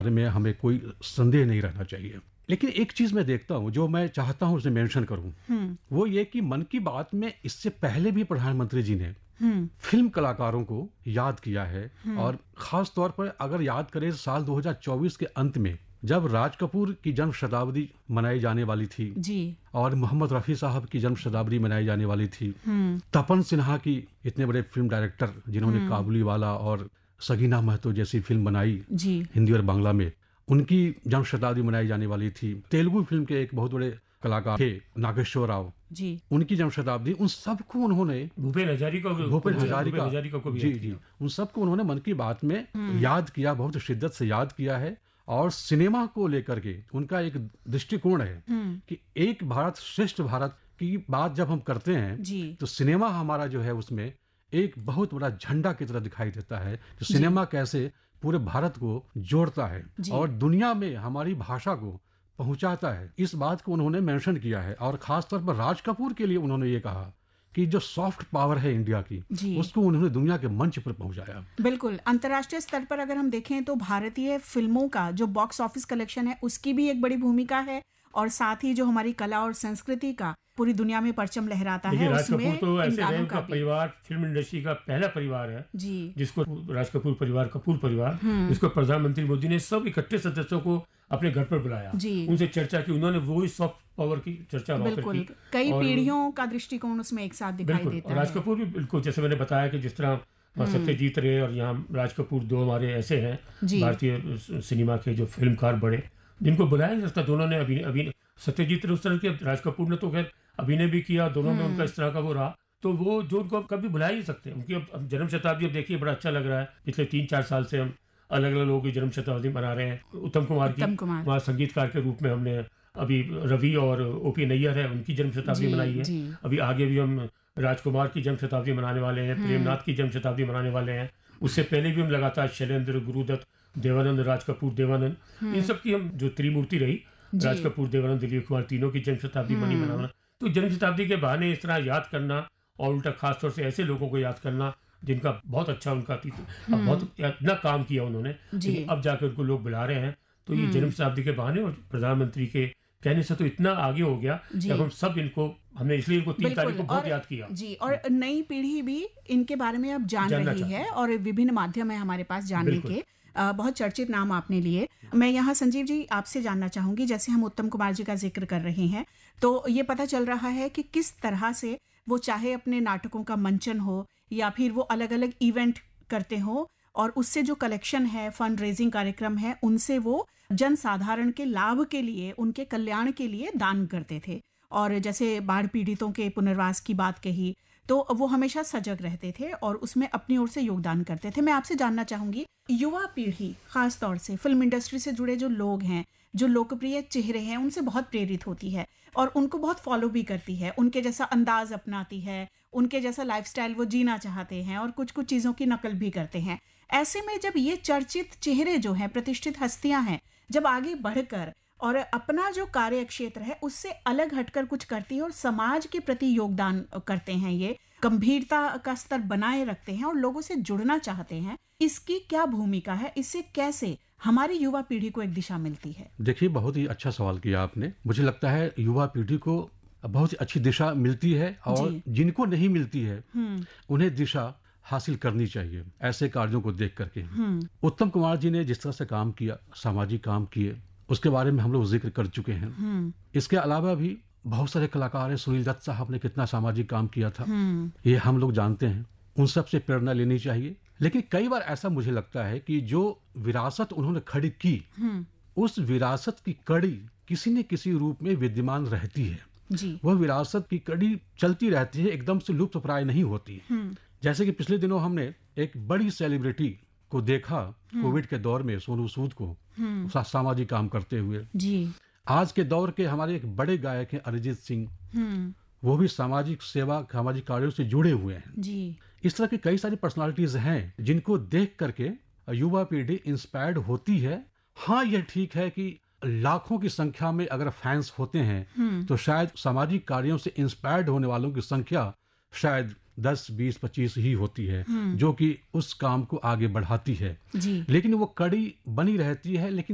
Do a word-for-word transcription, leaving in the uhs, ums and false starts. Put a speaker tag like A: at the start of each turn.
A: बारे में हमें कोई संदेह नहीं रहना चाहिए। लेकिन एक चीज मैं देखता हूँ जो मैं चाहता हूँ उसे मेंशन करूँ, वो ये कि मन की बात में इससे पहले भी प्रधानमंत्री जी ने फिल्म कलाकारों को याद किया है, और खास तौर पर अगर याद करें साल दो हज़ार चौबीस के अंत में जब राज कपूर की जन्म शताब्दी मनाई जाने वाली थी जी, और मोहम्मद रफी साहब की जन्म शताब्दी मनाई जाने वाली थी, तपन सिन्हा की, इतने बड़े फिल्म डायरेक्टर जिन्होंने काबुलीवाला और सगीना महतो जैसी फिल्म बनाई जी, हिंदी और बांग्ला में, उनकी जन्म शताब्दी मनाई जाने वाली थी। तेलुगु फिल्म के एक बहुत बड़े कलाकार थे नागेश्वर राव जी, उनकी जन्म शताब्दी, उन सबको उन्होंने
B: भूपेन हजारिका को
A: भूपेन हजारिका
B: हजारिका को भी
A: जी जी उन सबको उन्होंने मन की बात में याद किया, बहुत शिद्दत से याद किया है। और सिनेमा को लेकर के उनका एक दृष्टिकोण है कि एक भारत श्रेष्ठ भारत की बात जब हम करते हैं तो सिनेमा हमारा जो है उसमें एक बहुत बड़ा झंडा की तरह दिखाई देता है, कि सिनेमा कैसे पूरे भारत को जोड़ता है और दुनिया में हमारी भाषा को पहुंचाता है। इस बात को उन्होंने मेंशन किया है, और खास तौर पर राज कपूर के लिए उन्होंने ये कहा कि जो सॉफ्ट पावर है इंडिया की, उसको उन्होंने दुनिया के मंच पर पहुंचाया।
C: बिल्कुल, अंतर्राष्ट्रीय स्तर पर अगर हम देखें तो भारतीय फिल्मों का जो बॉक्स ऑफिस कलेक्शन है उसकी भी एक बड़ी भूमिका है, और साथ ही जो हमारी कला और संस्कृति का पूरी दुनिया में परचम लहराता है,
B: राज
C: उसमें
B: कपूर तो ऐसे है, उनका परिवार फिल्म इंडस्ट्री का पहला परिवार है जी, जिसको राज कपूर परिवार, कपूर परिवार, जिसको प्रधानमंत्री मोदी ने सब इकट्ठे सदस्यों को अपने घर पर बुलाया, उनसे चर्चा की, उन्होंने वो ही सॉफ्ट पावर की चर्चा वहां पर की।
C: कई पीढ़ियों का दृष्टिकोण उसमें एक साथ दिखाई देता है।
B: राज कपूर भी बिल्कुल, जैसे मैंने बताया कि जिस तरह सत्यजीत रे और यहाँ राज कपूर दो हमारे ऐसे हैं भारतीय सिनेमा के जो फिल्मकार बड़े, जिनको बुलाया नहीं सकता। दोनों ने अभी अभी सत्यजीत रे उस तरह के, राज कपूर ने तो खैर अभिनय भी किया, दोनों में उनका इस तरह का वो रहा, तो वो जो उनको कभी बुला ही नहीं सकते। उनकी अब जन्म शताब्दी अब देखिए बड़ा अच्छा लग रहा है, पिछले तीन चार साल से हम अलग अलग लोगों की जन्म शताब्दी मना रहे हैं। उत्तम कुमार की वहाँ संगीतकार के रूप में हमने अभी रवि और ओपी नैयर है उनकी जन्म शताब्दी मनाई है, अभी आगे भी हम राजकुमार की जन्म शताब्दी मनाने वाले हैं, प्रेमनाथ की जन्म शताब्दी मनाने वाले हैं। उससे पहले भी हम लगातार शैलेंद्र, गुरुदत्त, देवानंद, राज कपूर, देवानंद, इन सब की हम जो त्रिमूर्ति रही, राज कपूर, देवानंद, दिलीप कुमार, तीनों की जन्म शताब्दी मनी मनाना। तो जन्म शताब्दी के बहाने इस तरह याद करना, और उल्टा खासतौर से ऐसे लोगों को याद करना जिनका बहुत अच्छा उनका अब बहुत इतना काम किया उन्होंने, अब जाकर उनको लोग बुला रहे हैं, तो ये जन्म शताब्दी के बहाने और प्रधानमंत्री के कहने से तो इतना आगे हो गया कि अब हम सब इनको, हमने इसलिए इनको तीन तारीख को बहुत याद किया
C: जी, और नई पीढ़ी भी इनके बारे में अब जान रही है, और विभिन्न माध्यम है हमारे पास जानने के। आ, बहुत चर्चित नाम आपने लिए। मैं यहाँ संजीव जी आपसे जानना चाहूंगी, जैसे हम उत्तम कुमार जी का जिक्र कर रहे हैं, तो ये पता चल रहा है कि किस तरह से वो चाहे अपने नाटकों का मंचन हो या फिर वो अलग अलग इवेंट करते हो, और उससे जो कलेक्शन है, फंड रेजिंग कार्यक्रम है, उनसे वो जन साधारण के लाभ के लिए, उनके कल्याण के लिए दान करते थे। और जैसे बाढ़ पीड़ितों के पुनर्वास की बात कही, तो वो हमेशा सजग रहते थे और उसमें अपनी ओर से योगदान करते थे। मैं आपसे जानना चाहूंगी, युवा पीढ़ी खास तौर से फिल्म इंडस्ट्री से जुड़े जो लोग हैं, जो लोकप्रिय चेहरे हैं, उनसे बहुत प्रेरित होती है और उनको बहुत फॉलो भी करती है, उनके जैसा अंदाज अपनाती है, उनके जैसा लाइफस्टाइल वो जीना चाहते हैं और कुछ कुछ चीज़ों की नकल भी करते हैं। ऐसे में जब ये चर्चित चेहरे जो हैं, प्रतिष्ठित हस्तियां हैं, जब आगे बढ़कर और अपना जो कार्य क्षेत्र है उससे अलग हटकर कुछ करती है और समाज के प्रति योगदान करते हैं, ये गंभीरता का स्तर बनाए रखते हैं और लोगों से जुड़ना चाहते हैं, इसकी क्या भूमिका है? इससे कैसे हमारी युवा पीढ़ी को एक दिशा मिलती है?
A: देखिए, बहुत ही अच्छा सवाल किया आपने। मुझे लगता है युवा पीढ़ी को बहुत ही अच्छी दिशा मिलती है, और जिनको नहीं मिलती है उन्हें दिशा हासिल करनी चाहिए ऐसे कार्यों को देख करके। उत्तम कुमार जी ने जिस तरह से काम किया, सामाजिक काम किए, उसके बारे में हम लोग जिक्र कर चुके हैं। इसके अलावा भी बहुत सारे कलाकार हैं। सुनील दत्त साहब ने कितना सामाजिक काम किया था, ये हम लोग जानते हैं। उन सब से प्रेरणा लेनी चाहिए। लेकिन कई बार ऐसा मुझे लगता है कि जो विरासत उन्होंने खड़ी की, उस विरासत की कड़ी किसी न किसी रूप में विद्यमान रहती है जी। वह विरासत की कड़ी चलती रहती है, एकदम से लुप्त प्राय नहीं होती। जैसे कि पिछले दिनों हमने एक बड़ी सेलिब्रिटी को देखा कोविड के दौर में, सोनू सूद को सामाजिक काम करते हुए जी। आज के दौर के हमारे एक बड़े गायक हैं अरिजीत सिंह, वो भी सामाजिक सेवा, सामाजिक कार्यों से जुड़े हुए हैं जी। इस तरह की कई सारी पर्सनालिटीज हैं जिनको देख करके युवा पीढ़ी इंस्पायर्ड होती है। हाँ, यह ठीक है कि लाखों की संख्या में अगर फैंस होते हैं तो शायद सामाजिक कार्यों से इंस्पायर्ड होने वालों की संख्या शायद दस, बीस, पच्चीस ही होती है जो कि उस काम को आगे बढ़ाती है जी। लेकिन वो कड़ी बनी रहती है, लेकिन